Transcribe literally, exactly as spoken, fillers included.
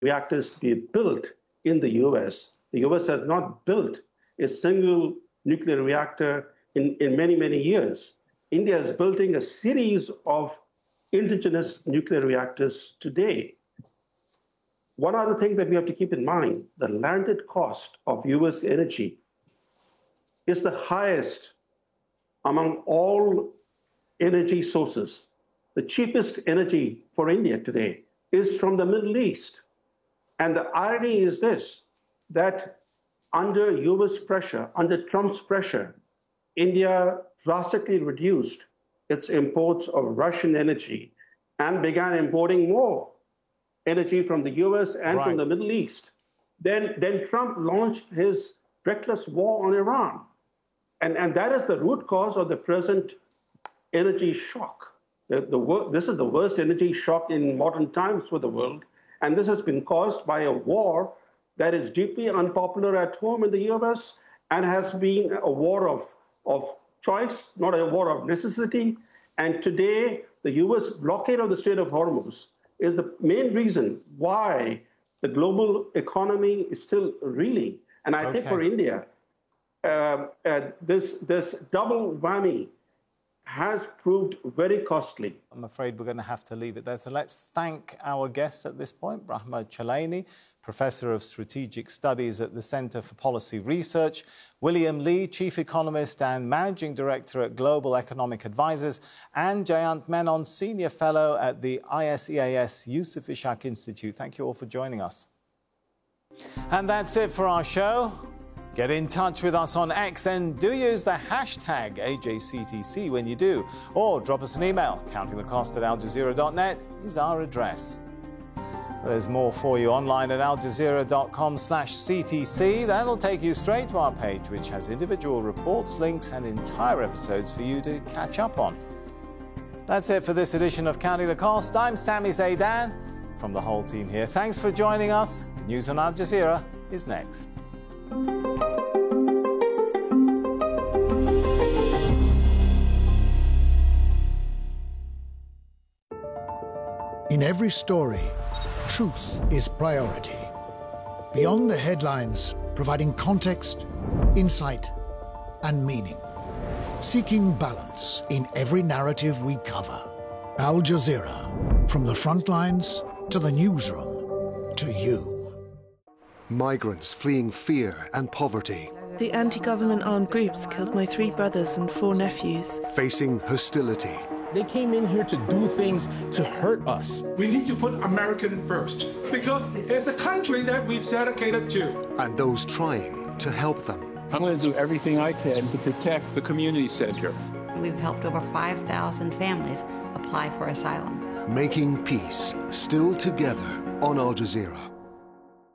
reactors to be built in the U S. The U S has not built a single nuclear reactor in, in many, many years. India is building a series of indigenous nuclear reactors today. One other thing that we have to keep in mind, the landed cost of U S energy is the highest among all energy sources. The cheapest energy for India today is from the Middle East. And the irony is this, that under U S pressure, under Trump's pressure, India drastically reduced its imports of Russian energy and began importing more energy from the U S and right. from the Middle East. Then, then Trump launched his reckless war on Iran. And, and that is the root cause of the present energy shock. The, the, this is the worst energy shock in modern times for the world. And this has been caused by a war that is deeply unpopular at home in the U S and has been a war of, of choice, not a war of necessity. And today, the U S blockade of the Strait of Hormuz is the main reason why the global economy is still reeling. And I okay. think for India, uh, uh, this, this double whammy has proved very costly. I'm afraid we're going to have to leave it there. So let's thank our guests at this point, Brahma Chalaini, Professor of Strategic Studies at the Centre for Policy Research, William Lee, Chief Economist and Managing Director at Global Economic Advisors, and Jayant Menon, Senior Fellow at the I S E A S Yusuf Ishaq Institute. Thank you all for joining us. And that's it for our show. Get in touch with us on X and do use the hashtag A J C T C when you do. Or drop us an email. Counting the Cost at al jazeera dot net is our address. There's more for you online at al jazeera dot com slash C T C. That'll take you straight to our page, which has individual reports, links, and entire episodes for you to catch up on. That's it for this edition of Counting the Cost. I'm Sami Zaidan from the whole team here. Thanks for joining us. The news on Al Jazeera is next. In every story, truth is priority. Beyond the headlines, providing context, insight, and meaning. Seeking balance in every narrative we cover. Al Jazeera, from the front lines to the newsroom, to you. Migrants fleeing fear and poverty. The anti-government armed groups killed my three brothers and four nephews. Facing hostility. They came in here to do things to hurt us. We need to put American first, because it's the country that we dedicated to. And those trying to help them. I'm going to do everything I can to protect the community center. We've helped over five thousand families apply for asylum. Making peace, still together on Al Jazeera.